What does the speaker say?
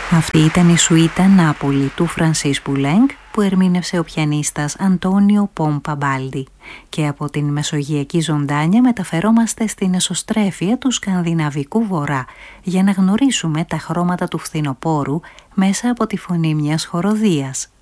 Αυτή ήταν η σουίτα Νάπολη του Φρανσίς Πουλέγκ που ερμήνευσε ο πιανίστας Αντώνιο Πόμπα Μπάλντι. Και από την μεσογειακή ζωντάνια μεταφερόμαστε στην εσωστρέφεια του σκανδιναβικού βορρά για να γνωρίσουμε τα χρώματα του φθινοπόρου μέσα από τη φωνή μιας χοροδίας.